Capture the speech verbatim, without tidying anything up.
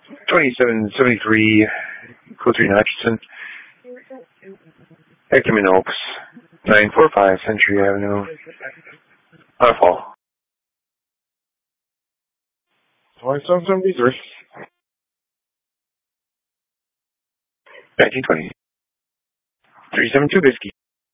twenty-seven seventy-three, code three Hutchinson. Hectorman Oaks, nine forty-five Century Avenue, Waterfall. twenty-seven seventy-three. nineteen twenty. three seven two Bisky.